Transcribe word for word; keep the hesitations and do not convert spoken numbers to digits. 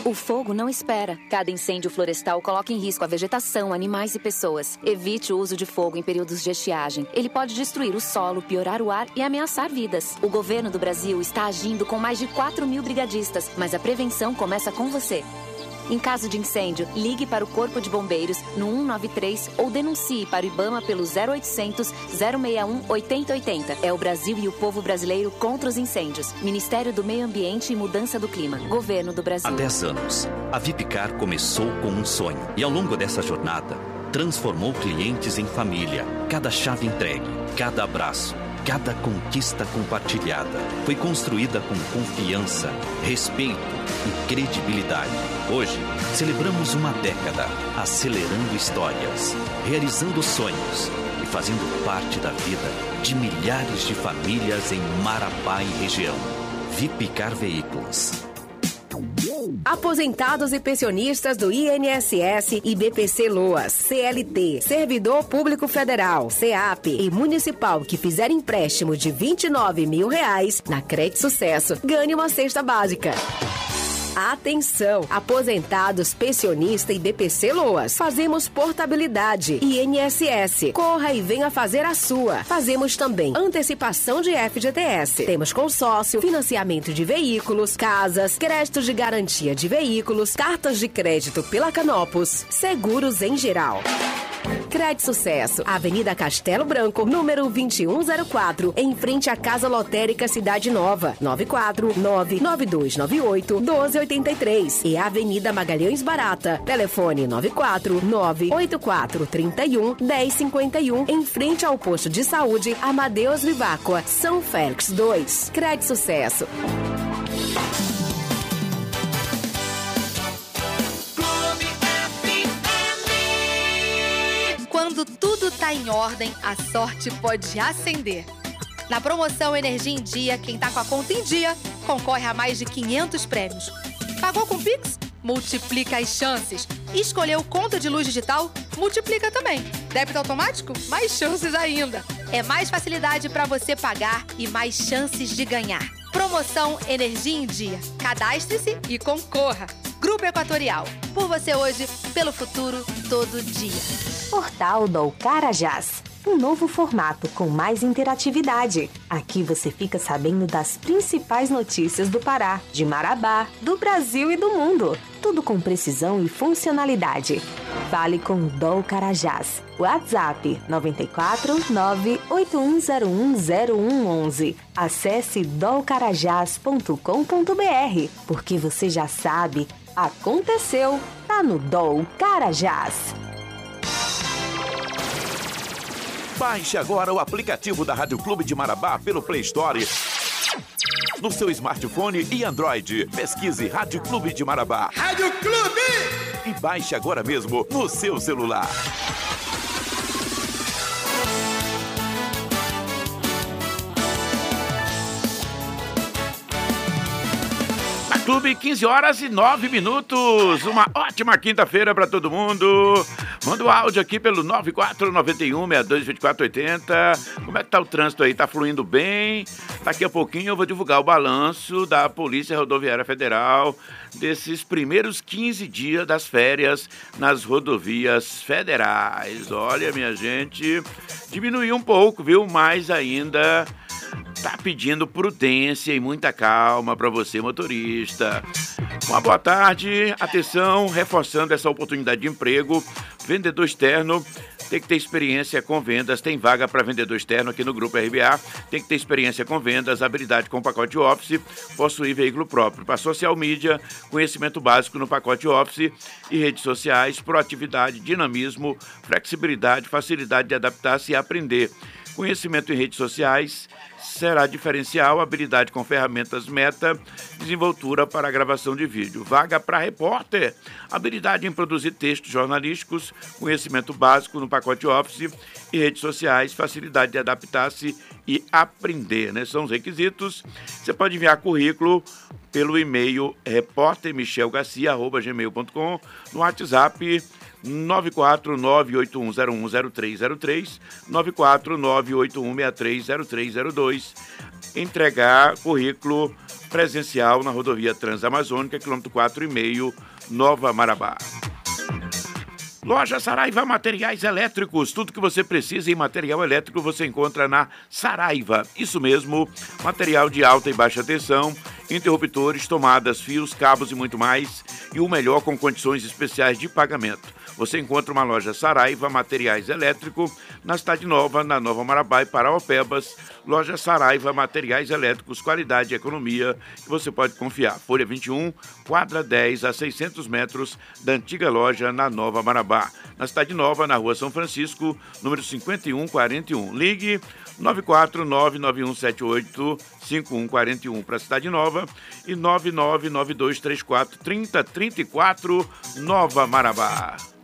O fogo não espera. Cada incêndio florestal coloca em risco a vegetação, animais e pessoas. Evite o uso de fogo em períodos de estiagem. Ele pode destruir o solo, piorar o ar e ameaçar vidas. O governo do Brasil está agindo com mais de quatro mil brigadistas, mas a prevenção começa com você. Em caso de incêndio, ligue para o Corpo de Bombeiros no um nove três ou denuncie para o IBAMA pelo zero oitocentos, zero seis um, oito zero oito zero. É o Brasil e o povo brasileiro contra os incêndios. Ministério do Meio Ambiente e Mudança do Clima. Governo do Brasil. Há dez anos, a Vipcar começou com um sonho. E ao longo dessa jornada, transformou clientes em família. Cada chave entregue, cada abraço, cada conquista compartilhada foi construída com confiança, respeito e credibilidade. Hoje, celebramos uma década, acelerando histórias, realizando sonhos e fazendo parte da vida de milhares de famílias em Marabá e região. Vipcar Veículos. Aposentados e pensionistas do I N S S e B P C Loas, C L T, Servidor Público Federal, SEAP e Municipal que fizer empréstimo de vinte e nove mil reais na Crédito Sucesso, ganhe uma cesta básica. Atenção! Aposentados, pensionista e B P C Loas. Fazemos portabilidade. I N S S. Corra e venha fazer a sua. Fazemos também antecipação de F G T S. Temos consórcio, financiamento de veículos, casas, créditos de garantia de veículos, cartas de crédito pela Canopus, seguros em geral. Crédito Sucesso, Avenida Castelo Branco, número vinte e um zero quatro, em frente à Casa Lotérica Cidade Nova, nove quatro nove, nove dois nove oito, um dois oito três. E Avenida Magalhães Barata, telefone nove quatro nove, oito quatro três um, um zero cinco um, em frente ao posto de saúde Amadeus Viváqua, São Félix dois. Crédito Sucesso. Quando tudo tá em ordem, a sorte pode acender. Na promoção Energia em Dia, quem tá com a conta em dia concorre a mais de quinhentos prêmios. Pagou com Pix? Multiplica as chances. Escolheu conta de luz digital? Multiplica também. Débito automático? Mais chances ainda. É mais facilidade para você pagar e mais chances de ganhar. Promoção Energia em Dia. Cadastre-se e concorra. Grupo Equatorial. Por você hoje, pelo futuro, todo dia. Portal do Carajás. Um novo formato com mais interatividade. Aqui você fica sabendo das principais notícias do Pará, de Marabá, do Brasil e do mundo. Tudo com precisão e funcionalidade. Fale com o D O U Carajás. WhatsApp nove quatro nove, oito um zero um, zero um um um. Acesse dol carajás ponto com ponto b r, porque você já sabe, aconteceu, tá no D O U Carajás. Baixe agora o aplicativo da Rádio Clube de Marabá pelo Play Store, no seu smartphone e Android. Pesquise Rádio Clube de Marabá. Rádio Clube! E baixe agora mesmo no seu celular. Na Clube, quinze horas e nove minutos. Uma ótima quinta-feira para todo mundo. Manda o áudio aqui pelo nove quatro nove um, seis dois, dois quatro oito zero. Como é que tá o trânsito aí? Tá fluindo bem? Daqui a pouquinho eu vou divulgar o balanço da Polícia Rodoviária Federal desses primeiros quinze dias das férias nas rodovias federais. Olha, minha gente, diminuiu um pouco, viu? Mas ainda tá pedindo prudência e muita calma para você, motorista. Uma boa tarde, atenção, reforçando essa oportunidade de emprego. Vendedor externo tem que ter experiência com vendas, tem vaga para vendedor externo aqui no Grupo R B A, tem que ter experiência com vendas, habilidade com pacote Office, possuir veículo próprio. Para social media, conhecimento básico no pacote Office e redes sociais, proatividade, dinamismo, flexibilidade, facilidade de adaptar-se e aprender. Conhecimento em redes sociais será diferencial, habilidade com ferramentas Meta, desenvoltura para a gravação de vídeo. Vaga para repórter, habilidade em produzir textos jornalísticos, conhecimento básico no pacote Office e redes sociais, facilidade de adaptar-se e aprender, né? São os requisitos. Você pode enviar currículo pelo e-mail repórter michel garcia arroba gmail ponto com, no WhatsApp nove quatro nove oito um zero um zero três zero três, nove quatro nove oito um seis três zero três zero dois. Entregar currículo presencial na rodovia Transamazônica, quilômetro quatro e meio, Nova Marabá. Loja Saraiva Materiais Elétricos. Tudo que você precisa em material elétrico você encontra na Saraiva. Isso mesmo, material de alta e baixa tensão, interruptores, tomadas, fios, cabos e muito mais. E o melhor com condições especiais de pagamento. Você encontra uma loja Saraiva Materiais Elétricos na Cidade Nova, na Nova Marabá e Paraopebas. Loja Saraiva Materiais Elétricos, qualidade e economia que você pode confiar. Folha vinte e um, quadra dez, a seiscentos metros da antiga loja na Nova Marabá. Na Cidade Nova, na Rua São Francisco, número cinquenta e um quarenta e um. Ligue nove quatro nove nove um sete oito cinco um quatro um para a Cidade Nova e nove nove nove dois três quatro três zero três quatro, Nova Marabá.